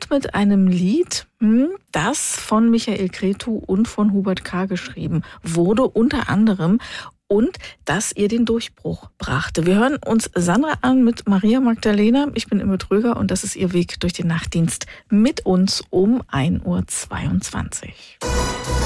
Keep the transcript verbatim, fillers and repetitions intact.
beginnt mit einem Lied, das von Michael Cretu und von Hubert K. geschrieben wurde, unter anderem, und das ihr den Durchbruch brachte. Wir hören uns Sandra an mit Maria Magdalena. Ich bin Imme Tröger und das ist ihr Weg durch den Nachtdienst mit uns um ein Uhr zweiundzwanzig.